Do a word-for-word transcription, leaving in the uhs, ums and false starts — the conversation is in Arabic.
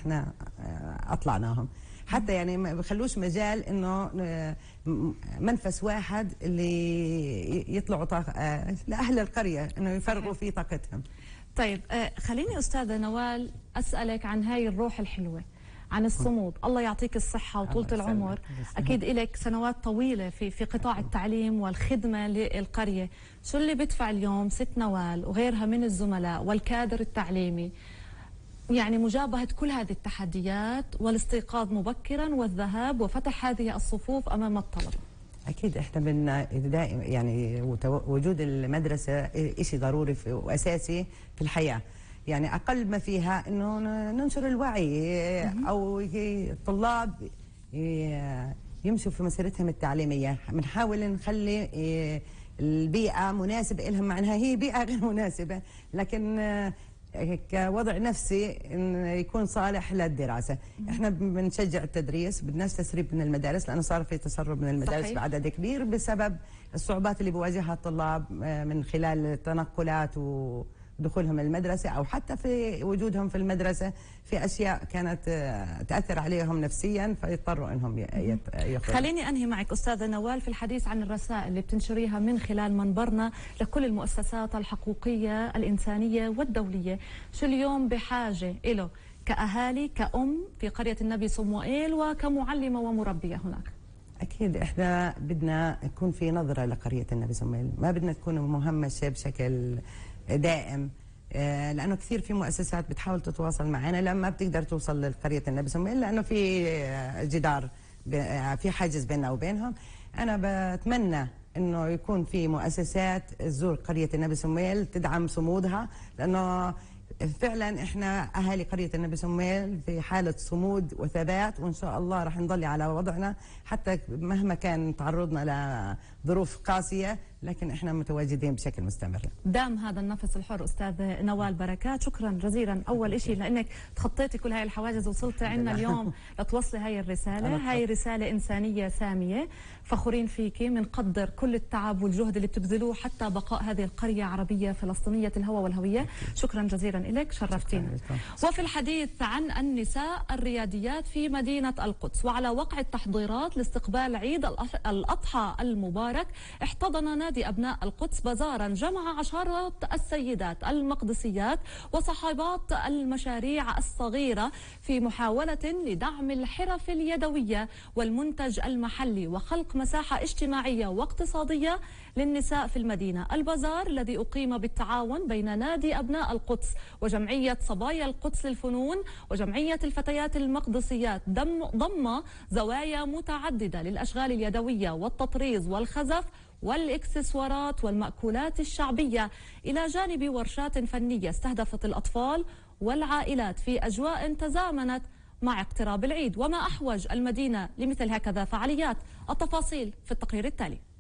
احنا اطلعناهم. حتى يعني ما بخلوش مجال انه منفس واحد اللي يطلعوا طاق... لاهل القريه انه يفرغوا فيه طاقتهم. طيب خليني استاذه نوال اسالك عن هاي الروح الحلوه، عن الصمود. الله يعطيك الصحة وطولة العمر. أكيد إلك سنوات طويلة في في قطاع التعليم والخدمة للقرية. شو اللي بدفع اليوم ست نوال وغيرها من الزملاء والكادر التعليمي يعني مجابهة كل هذه التحديات والاستيقاظ مبكرا والذهاب وفتح هذه الصفوف أمام الطلبة؟ أكيد إحنا بدنا دائما يعني وجود المدرسة شيء ضروري وأساسي في الحياة. يعني أقل ما فيها إنه ننشر الوعي أو الطلاب يمشوا في مسيرتهم التعليمية. بنحاول نخلي البيئة مناسبة لهم، مع أنها هي بيئة غير مناسبة، لكن كوضع نفسي إن يكون صالح للدراسة. إحنا بنشجع التدريس، بدناش تسريب من المدارس، لأنه صار في تسرب من المدارس صحيح. بعدد كبير بسبب الصعوبات اللي بيواجهها الطلاب من خلال التنقلات و دخولهم المدرسة أو حتى في وجودهم في المدرسة في أشياء كانت تأثر عليهم نفسيا فيضطروا أنهم يخرجوا. خليني أنهي معك أستاذة نوال في الحديث عن الرسائل اللي بتنشريها من خلال منبرنا لكل المؤسسات الحقوقية الإنسانية والدولية. شو اليوم بحاجة إله كأهالي كأم في قرية النبي صموئيل وكمعلمة ومربية هناك؟ أكيد إحنا بدنا يكون في نظرة لقرية النبي صموئيل، ما بدنا تكون مهمشة بشكل دائم، لأنه كثير في مؤسسات بتحاول تتواصل معنا لما بتقدر توصل لقرية النبي صموئيل لأنه في جدار، في حاجز بيننا وبينهم. أنا بتمنى إنه يكون في مؤسسات تزور قرية النبي صموئيل تدعم صمودها، لأنه فعلا احنا اهالي قريه النبي صموئيل في حاله صمود وثبات، وان شاء الله راح نضل على وضعنا حتى مهما كان تعرضنا لظروف قاسيه، لكن احنا متواجدين بشكل مستمر. دام هذا النفس الحر استاذ نوال بركات، شكرا جزيلا اول شيء لانك تخطيتي كل هاي الحواجز وصلتي عندنا اليوم لتوصلي هاي الرساله. هاي رساله انسانيه ساميه، فخورين فيكي، بنقدر كل التعب والجهد اللي بتبذلوه حتى بقاء هذه القريه عربيه فلسطينيه الهوى والهويه. شكرا جزيلا لك، شرفتينا. وفي الحديث عن النساء الرياديات في مدينه القدس وعلى وقع التحضيرات لاستقبال عيد الاضحى المبارك، احتضن نادي أبناء القدس بازارا جمع عشرات السيدات المقدسيات وصاحبات المشاريع الصغيرة في محاولة لدعم الحرف اليدوية والمنتج المحلي وخلق مساحة اجتماعية واقتصادية للنساء في المدينة. البازار الذي أقيم بالتعاون بين نادي أبناء القدس وجمعية صبايا القدس للفنون وجمعية الفتيات المقدسيات ضم ضم زوايا متعددة للأشغال اليدوية والتطريز والخزف والإكسسوارات والمأكولات الشعبية، إلى جانب ورشات فنية استهدفت الأطفال والعائلات في أجواء تزامنت مع اقتراب العيد. وما أحوج المدينة لمثل هكذا فعاليات؟ التفاصيل في التقرير التالي.